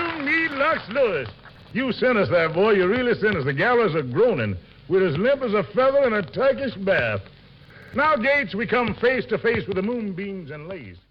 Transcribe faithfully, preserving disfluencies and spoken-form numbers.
You need Lux Lewis. You sent us that, boy. You really sent us. The gallows are groaning. We're as limp as a feather in a Turkish bath. Now, Gates, we come face to face with the moonbeams and lace.